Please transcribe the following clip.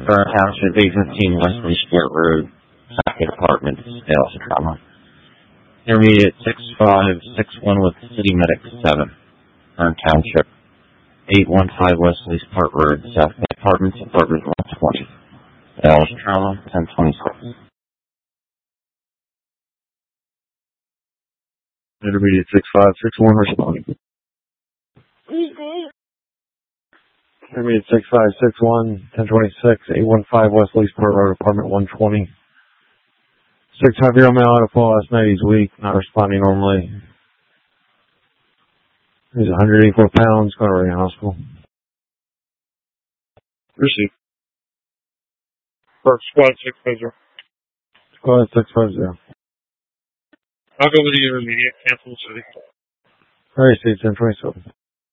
Burn Township, 815 Wesley Stewart Road, Second Apartment, Dallas, Trauma. Intermediate 6561 with City Medic 7, Burn Township, 815 Wesley Park Road, South Apartments, Apartment 120, Dallas, Trauma, 1026. Intermediate 6561 responding. Intermediate 6561, 1026, 815 West Leesport Road, Apartment 120. 650 male out of full last night. He's weak, not responding normally. He's 184 pounds, going to Reagan Hospital. Receive. Park Squad 650. Squad 650. I'll go with the intermediate, cancel the city. Alright, State 1027.